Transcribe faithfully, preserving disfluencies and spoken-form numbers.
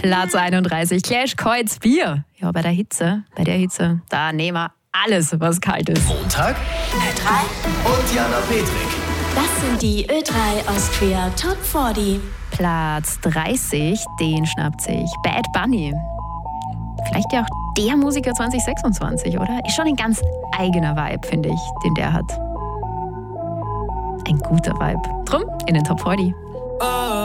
Platz einunddreißig, Clash, Kreuz, Bier. Ja, bei der Hitze, bei der Hitze, da nehmen wir alles, was kalt ist. Montag, Ö drei und Jana Petrik. Das sind die Ö drei Austria Top vierzig. Platz dreißig, den schnappt sich Bad Bunny. Vielleicht ja auch der Musiker zwanzig sechsundzwanzig, oder? Ist schon ein ganz eigener Vibe, finde ich, den der hat. Ein guter Vibe. Drum in den Top vierzig.